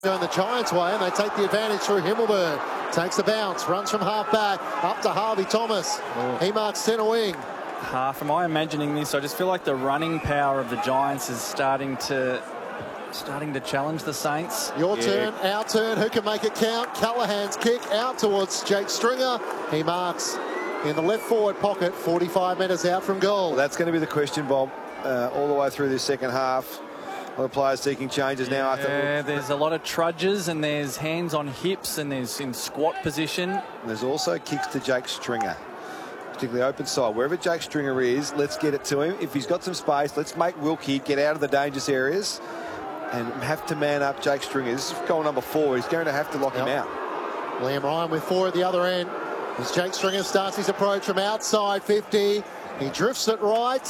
Going the Giants' way, and they take the advantage through Himmelberg. Takes the bounce, runs from half back, up to Harvey Thomas. He marks centre wing. Am I imagining this? I just feel like the running power of the Giants is starting to challenge the Saints. Your turn, our turn. Who can make it count? Callahan's kick out towards Jake Stringer. He marks in the left forward pocket, 45 metres out from goal. Well, that's going to be the question, Bob, all the way through this second half. A lot of players seeking changes now. Yeah, there's a lot of trudges, and there's hands on hips, and there's in squat position. And there's also kicks to Jake Stringer, particularly open side. Wherever Jake Stringer is, let's get it to him. If he's got some space, let's make Wilkie get out of the dangerous areas and have to man up Jake Stringer. This is goal number 4. He's going to have to lock him out. Liam Ryan with 4 at the other end. As Jake Stringer starts his approach from outside 50. He drifts it right.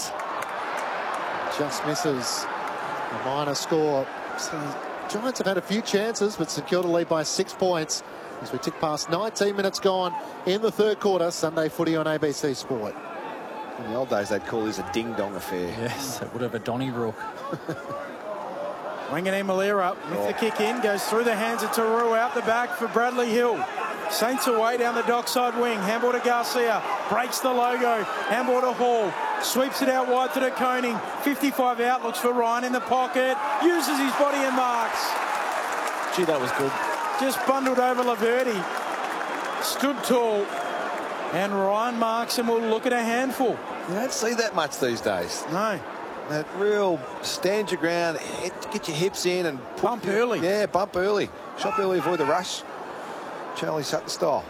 Just misses. A minor score. So Giants have had a few chances, but St Kilda lead by 6 points as we tick past 19 minutes gone in the third quarter. Sunday footy on ABC Sport. In the old days, they'd call this a ding-dong affair. Yes, it would have a Donnybrook. Wanganeen Malira with the kick in, goes through the hands of Taru, out the back for Bradley Hill. Saints away down the dockside wing. Handball to Garcia. Breaks the logo. Handball to Hall. Sweeps it out wide to De Koning. 55 out. Looks for Ryan in the pocket. Uses his body and marks. Gee, that was good. Just bundled over Laverty. Stood tall. And Ryan marks, and we'll look at a handful. You don't see that much these days. No. That real stand your ground, get your hips in and bump early. Yeah, bump early. Shop early, avoid the rush. Charlie Sutton style.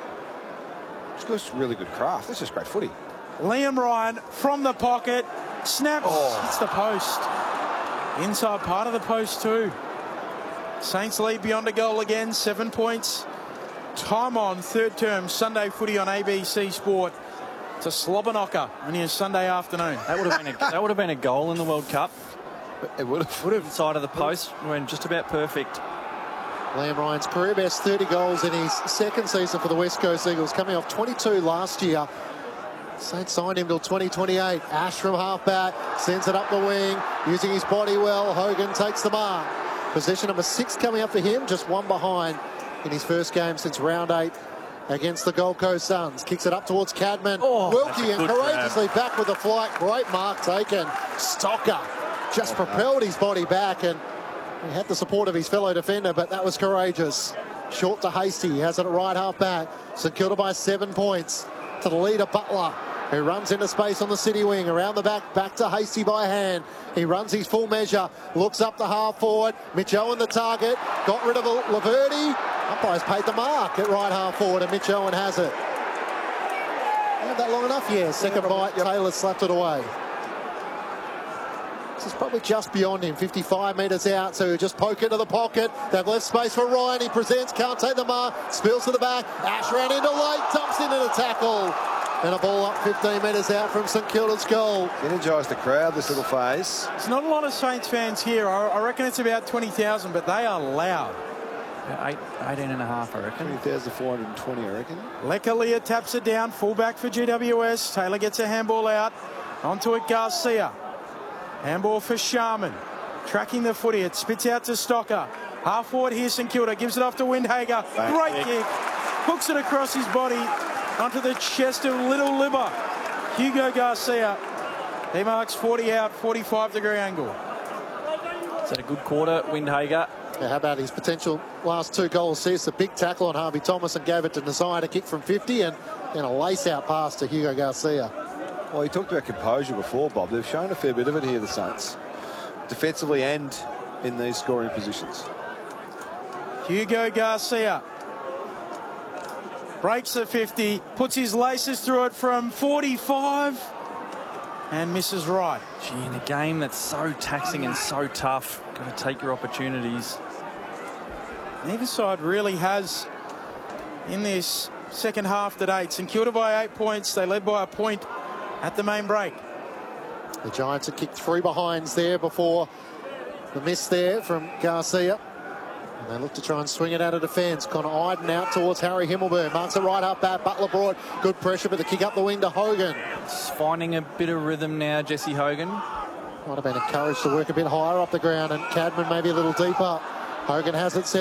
It's just really good craft. That's just great footy. Liam Ryan from the pocket. Snaps. Hits the post. Inside part of the post too. Saints lead beyond a goal again. 7 points. Time on third term Sunday footy on ABC Sport. It's a slobber knocker on your Sunday afternoon. That would have been a goal in the World Cup. It would have. Side of the post went just about perfect. Liam Ryan's career best 30 goals in his second season for the West Coast Eagles, coming off 22 last year. Saints signed him till 2028. Ash from half-back, sends it up the wing, using his body well. Hogan takes the mark. Possession number 6 coming up for him, just 1 behind in his first game since round 8 against the Gold Coast Suns. Kicks it up towards Cadman. Wilkie and courageously back with the flight. Great mark taken. Stocker just propelled his body back, and he had the support of his fellow defender, but that was courageous. Short to Hasty. He has it at right half-back. St Kilda by 7 points to the leader, Butler, who runs into space on the city wing. Around the back to Hasty by hand. He runs his full measure, looks up the half-forward. Mitch Owen the target, got rid of Laverty. Umpire's paid the mark at right half-forward, and Mitch Owen has it. Had that long enough? Yeah, second bite, Taylor slapped it away. This is probably just beyond him, 55 metres out, so he'll just poke into the pocket. They've left space for Ryan. He presents, can't take the mark, spills to the back. Ash ran into late, dumps into the tackle. And a ball up 15 metres out from St Kilda's goal. Energised the crowd, this little phase. There's not a lot of Saints fans here. I reckon it's about 20,000, but they are loud. 18.5, I reckon. 20,420, I reckon. Lekalia taps it down, fullback for GWS. Taylor gets a handball out. Onto it, Garcia. Handball for Sharman. Tracking the footy. It spits out to Stocker. Half forward here, St Kilda. Gives it off to Windhager. Great kick. Hooks it across his body onto the chest of Little Libber. Hugo Garcia. He marks 40 out, 45-degree angle. Is that a good quarter, Windhager? Yeah, how about his potential last 2 goal assists? A big tackle on Harvey Thomas and gave it to Nasai to kick from 50, and then a lace-out pass to Hugo Garcia. Well, you talked about composure before, Bob. They've shown a fair bit of it here, the Saints. Defensively and in these scoring positions. Hugo Garcia breaks the 50, puts his laces through it from 45 and misses right. Gee, in a game that's so taxing and so tough, got to take your opportunities. Neither side really has in this second half to date. St Kilda by 8 points. They led by a point at the main break. The Giants had kicked 3 behinds there before the miss there from Garcia. And they look to try and swing it out of defence. Connor Iden out towards Harry Himmelberg. Marks it right up back. Butler brought good pressure, but the kick up the wing to Hogan. It's finding a bit of rhythm now, Jesse Hogan. Might have been encouraged to work a bit higher up the ground, and Cadman maybe a little deeper. Hogan has it set.